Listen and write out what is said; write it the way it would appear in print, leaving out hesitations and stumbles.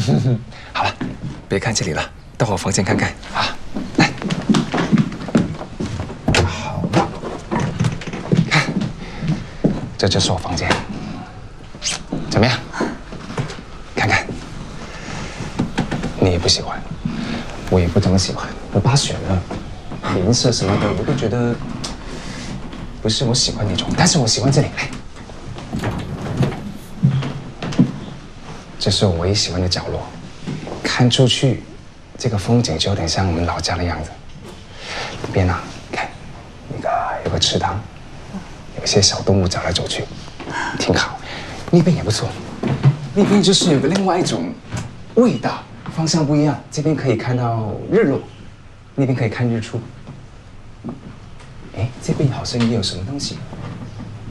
好了，别看这里了，到我房间看看啊。来，好，看，这就是我房间，怎么样？看看，你也不喜欢，我也不怎么喜欢，我把选了，颜色什么的我都觉得不是我喜欢那种，但是我喜欢这里。来。 这是我唯一喜欢的角落，看出去，这个风景就有点像我们老家的样子。里边啊，看，那个有个池塘，有一些小动物走来走去，挺好。那边也不错，那边就是有个另外一种味道，方向不一样。这边可以看到日落，那边可以看日出。哎，这边好像也有什么东西。